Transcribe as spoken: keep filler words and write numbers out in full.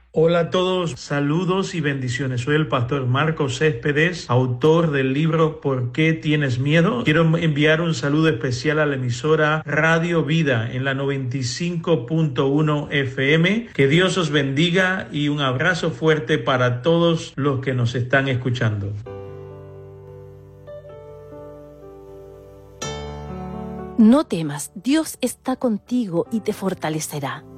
Hola a todos, saludos y bendiciones. Soy el pastor Marcos Céspedes, autor del libro ¿Por qué tienes miedo? Quiero enviar un saludo especial a la emisora Radio Vida en la noventa y cinco punto uno F M. Que Dios os bendiga y un abrazo fuerte para todos los que nos están escuchando. No temas, Dios está contigo y te fortalecerá.